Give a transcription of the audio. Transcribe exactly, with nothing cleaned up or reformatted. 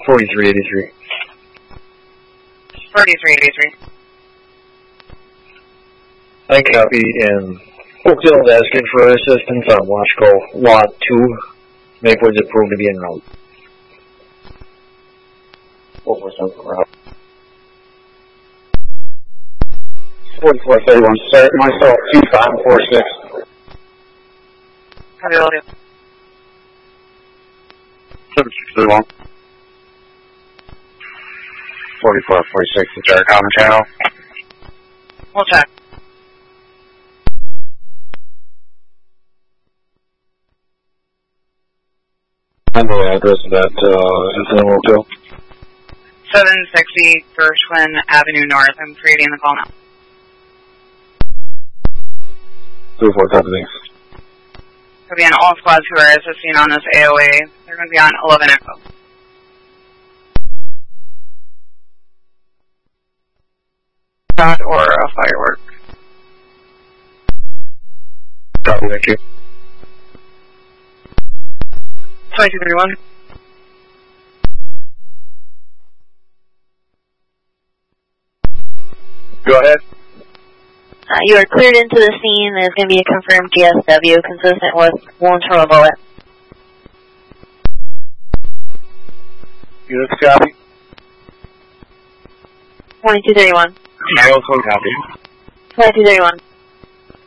forty-three eighty-three. forty-three eighty-three. I copy, and Oakdale is asking for assistance on watch call lot two. Maplewood's approved to be en route. What was up route? forty-four thirty-one, start myself, two five four six. Copy, will do. seven six thirty-one. forty-four forty-six, is there a common channel? We'll check. I know the address of that uh, incident Oakdale. seven sixty Gershwin Avenue North. I'm creating the call now. three four, copy, thanks. Copy, and all squads who are assisting on this A O A, they're going to be on eleven Echo. Shot or a firework. Copy, thank you. twenty-two thirty-one. Go ahead. Uh, you are cleared into the scene. There's going to be a confirmed G S W consistent with wounds from a bullet. Units copy. twenty-two thirty-one. I also copy. twenty-two thirty-one.